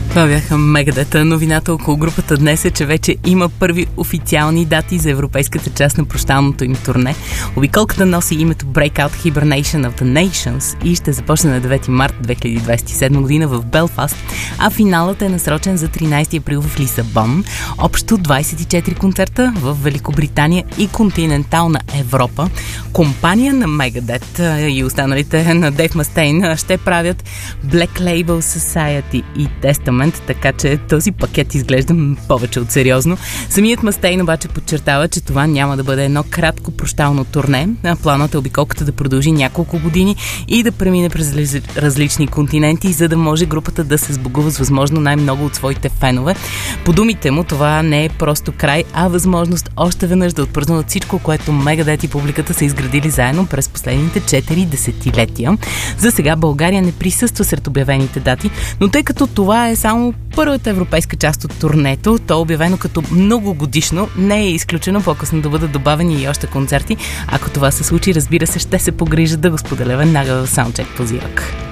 Това бяха Мегадет. Новината около групата днес е, че вече има първи официални дати за европейската част на прощалното им турне. Обиколката носи името Breakout Hibernation of the Nations и ще започне на 9 март 2027 година в Белфаст, а финалът е насрочен за 13 април в Лисабон. Общо 24 концерта в Великобритания и континентална Европа. Компания на Мегадет и останалите на Дейв Мъстейн ще правят Black Label Society и Testament, така че този пакет изглежда повече от сериозно. Самият Мъстейн обаче подчертава, че това няма да бъде едно кратко прощално турне. Планът е обиколката да продължи няколко години и да премине през различни континенти, за да може групата да се сбогува с възможно най-много от своите фенове. По думите му, това не е просто край, а възможност още веднъж да отпразнуват всичко, което Мегадет и публиката са изградили заедно през последните 4 десетилетия. За сега България не присъства сред обявените дати, но тъй като това е само първата европейска част от турнето, то обявено като многогодишно, не е изключено по-късно да бъдат добавени и още концерти. Ако това се случи, разбира се, ще се погрижат да го споделя веднага в Soundcheck по Зирок.